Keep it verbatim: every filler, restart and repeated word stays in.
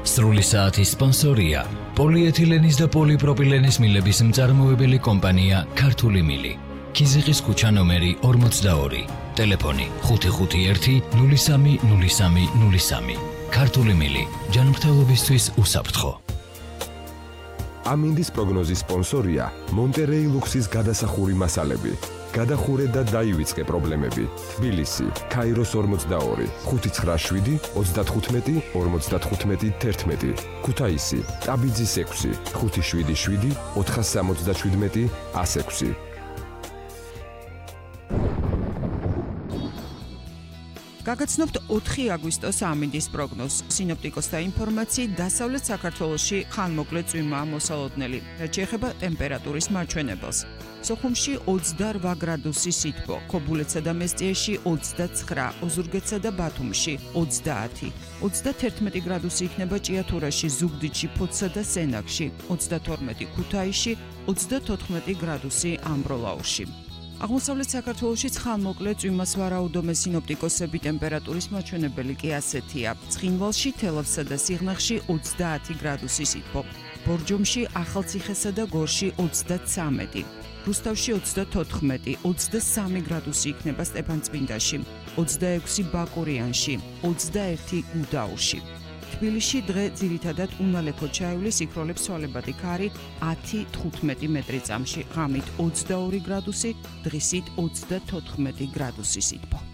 სრული საათის სპონსორია პოლიეთილენის და პოლიპროპილენის მილების მწარმოებელი კომპანია ქართული მილი. ქიზიყის ქუჩა ნომერი ორმოცდაორი. ტელეფონი ხუთი ხუთი ერთი ნული სამი ნული სამი ნული სამი. ქართული მილი ჯანმრთელობისთვის უსაფრთხო. ამინდის პროგნოზის სპონსორია მონტერეი ლუქსის გადასახური მასალები. გადახურე და დაივიწყე პრობლემები. თბილისი, ქაიროს ორმოცდაორი, ხუთი ცხრა შვიდი ოცდათხუთმეტი ორმოცდათხუთმეტი თერთმეტი. ქუთაისი, ტაბიძის ექვსი, ხუთი შვიდი შვიდი ოთხასამოცდაშვიდმეტი ასექვსი. გაგაცნობთ ოთხი აგვისტოს ამინდის პროგნოზს. სინოპტიკოსთა ინფორმაციით, დასავლეთ საქართველოში ხანმოკლე წვიმაა მოსალოდნელი, რაც შეეხება ტემპერატურის მაჩვენებელს. სოხუმში ოცდარვა გრადუსი სითბო, ქობულეთსა და მესტიეში ოცდაცხრა, ოზურგეთსა და ბათუმში ოცდაათი, ოცდათერთმეტი გრადუსი იქნება ჭიათურაში, ზუგდიდში, ფოთსა და სენაკში, ოცდათორმეტი ქუთაისში, ოცდათოთხმეტი გრადუსი ამბროლაურში. აღმოსავლეთ საქართველოშიც ხანმოკლე წვიმას ვარაუდობენ სინოპტიკოსები, ტემპერატურის მაჩვენებელი კი ასეთია. ცხინვალში, თელავსა და სიღნაღში ოცდაათი გრადუსი სითბო, ბორჯომში, ახალციხესა და გორში ოცდაცამეტი, რუსთავში ოცდათოთხმეტი, ოცდასამი გრადუსი იქნება სტეფანწმინდაში, ოცდაექვსი ბაკურიანში, ოცდაერთი გუდაურში. თბილისში დღე ძირითადად უნალექო ჩაივლის, იქროლებს ცვალებადი ქარი ათი თხუთმეტი მეტრი წამში, ღამით ოცდაორი გრადუსი, დღისით ოცდათოთხმეტი გრადუსი სითბო.